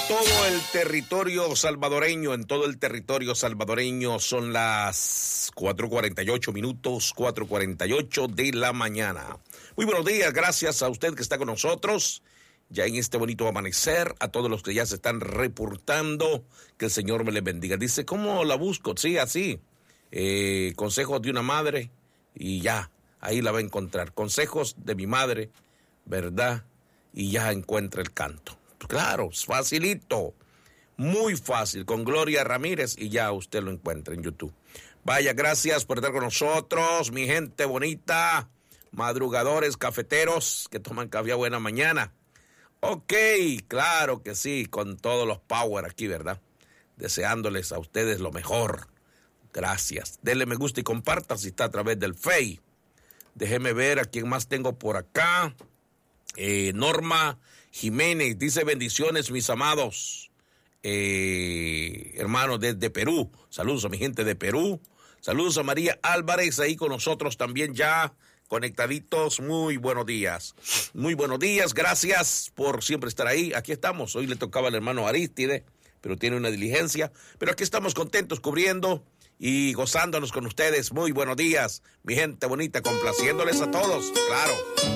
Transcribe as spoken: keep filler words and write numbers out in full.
todo el territorio salvadoreño, en todo el territorio salvadoreño son las cuatro cuarenta y ocho minutos, cuatro cuarenta y ocho de la mañana. Muy buenos días, gracias a usted que está con nosotros ya en este bonito amanecer, a todos los que ya se están reportando, que el Señor me les bendiga. Dice, ¿cómo la busco? Sí, así, eh, consejos de una madre y ya, ahí la va a encontrar. Consejos de mi madre, ¿verdad? Y ya encuentra el canto. Claro, es facilito, muy fácil, con Gloria Ramírez y ya usted lo encuentra en YouTube. Vaya, gracias por estar con nosotros, mi gente bonita, madrugadores, cafeteros que toman café a buena mañana. Ok, claro que sí, con todos los power aquí, ¿verdad? Deseándoles a ustedes lo mejor. Gracias. Denle me gusta y comparta si está a través del Face. Déjeme ver a quién más tengo por acá. Eh, Norma Jiménez dice bendiciones mis amados eh, hermanos desde Perú. Saludos a mi gente de Perú. Saludos a María Álvarez ahí con nosotros también ya conectaditos. Muy buenos días. Muy buenos días. Gracias por siempre estar ahí. Aquí estamos. Hoy le tocaba al hermano Aristide, pero tiene una diligencia. Pero aquí estamos contentos cubriendo y gozándonos con ustedes. Muy buenos días, mi gente bonita, complaciéndoles a todos. Claro.